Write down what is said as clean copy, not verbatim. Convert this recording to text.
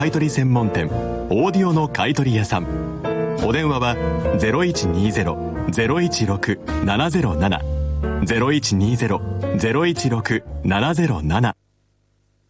買取専門店オーディオの買取屋さん。お電話は 0120-016-707 0120-016-707